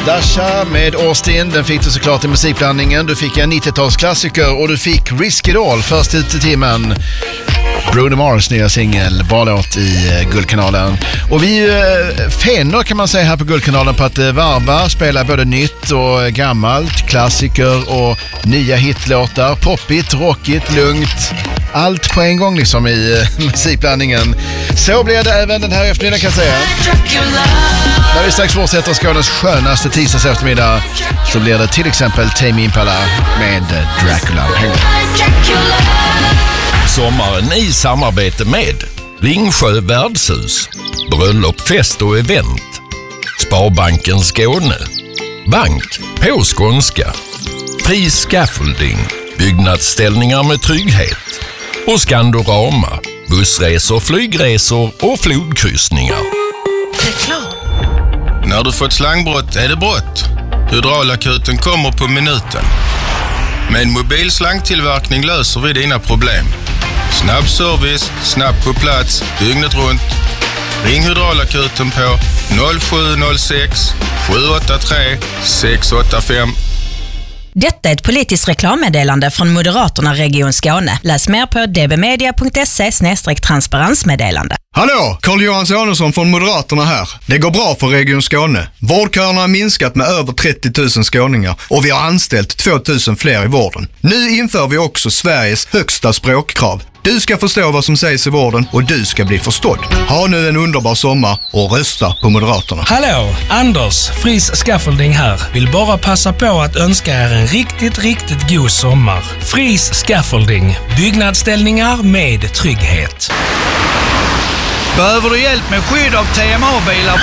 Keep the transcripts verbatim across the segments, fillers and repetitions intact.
Dasha med Austin, den fick du såklart i musikblandningen. Du fick en nittiotalsklassiker och du fick Risk It All först ut i timmen. Bruno Mars nya singel, bra låt i Guldkanalen. Och vi är ju fänor kan man säga här på Guldkanalen på att varva, spela både nytt och gammalt, klassiker och nya hitlåtar, poppigt, rockigt, lugnt. Allt på en gång liksom i musikblandningen. Så blir det även den här eftermiddagen kan jag säga. När vi strax fortsätter Skånes skönaste tisdags eftermiddag så blir det till exempel Tame Impala med Dracula. Sommaren i samarbete med Ringsjö värdshus, bröllop, fest och event, Sparbanken Skåne, bank på skånska, fri scaffolding, byggnadsställningar med trygghet och Skandorama, bussresor, flygresor och flodkryssningar. Reklam. När du fått slangbrott är det brott. Hydraulakuten kommer på minuten. Med en mobil slangtillverkning löser vi dina problem. Snabb service, snabbt på plats, dygnet runt. Ring Hydraulakuten på noll sju noll sex sju åtta tre sex åtta fem. Detta är ett politiskt reklammeddelande från Moderaterna Region Skåne. Läs mer på dbmedia punkt se slash transparensmeddelande. Hallå, Carl-Johan Sonesson från Moderaterna här. Det går bra för Region Skåne. Vårdköerna har minskat med över trettio tusen skåningar och vi har anställt två tusen fler i vården. Nu inför vi också Sveriges högsta språkkrav. Du ska förstå vad som sägs i vården och du ska bli förstådd. Ha nu en underbar sommar och rösta på Moderaterna. Hallå, Anders, Fris Scaffolding här. Vill bara passa på att önska er en riktigt, riktigt god sommar. Fris Scaffolding, byggnadsställningar med trygghet. Behöver du hjälp med skydd av T M A-bilar?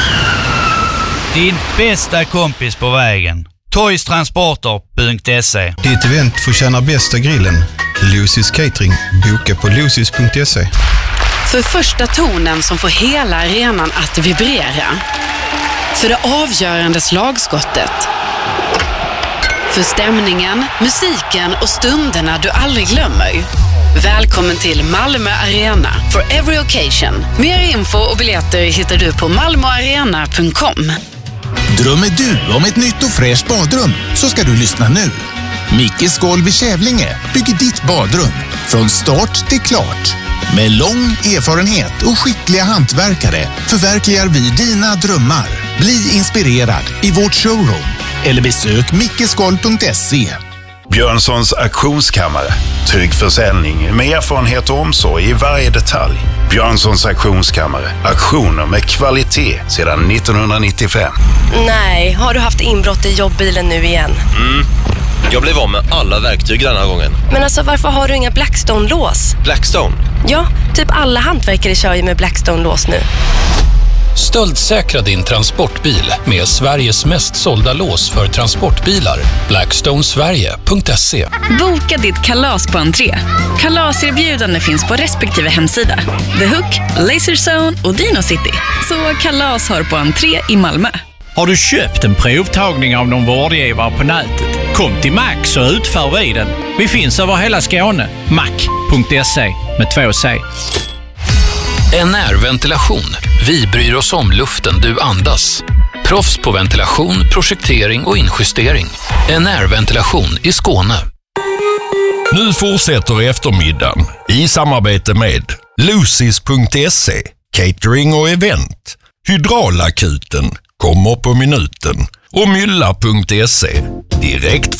Din bästa kompis på vägen. toys transporter punkt se. Ditt event får tjäna bästa grillen. Lucy's Catering. Boka på lucys punkt se. För första tonen som får hela arenan att vibrera. För det avgörande slagskottet. För stämningen, musiken och stunderna du aldrig glömmer. Välkommen till Malmö Arena for every occasion. Mer info och biljetter hittar du på malmo arena punkt com. Drömmer du om ett nytt och fräscht badrum så ska du lyssna nu. Mickes Golv i Kävlinge bygger ditt badrum från start till klart. Med lång erfarenhet och skickliga hantverkare förverkligar vi dina drömmar. Bli inspirerad i vårt showroom eller besök mickesgolv punkt se. Björnssons auktionskammare. Trygg försäljning med erfarenhet och omsorg i varje detalj. Björnssons auktionskammare. Auktioner med kvalitet sedan nittonhundranittiofem. Nej, har du haft inbrott i jobbbilen nu igen? Mm. Jag blev av med alla verktyg den här gången. Men alltså, varför har du inga Blackstone-lås? Blackstone? Ja, typ alla hantverkare kör ju med Blackstone-lås nu. Stöldsäkra din transportbil med Sveriges mest sålda lås för transportbilar. blackstone sverige punkt se. Boka ditt kalas på entré. Kalaserbjudande finns på respektive hemsida. The Hook, Laserzone och Dino City. Så kalas har på entré i Malmö. Har du köpt en provtagning av någon vårdgivare på nätet? Kom till Max och utför vi den. Vi finns över hela Skåne. mac punkt se med två C. N R Ventilation. Vi bryr oss om luften du andas. Proffs på ventilation, projektering och injustering. N R Ventilation i Skåne. Nu fortsätter eftermiddagen i samarbete med lucys punkt se, catering och event, Hydraulakuten, kommer på minuten och mylla punkt se, direkt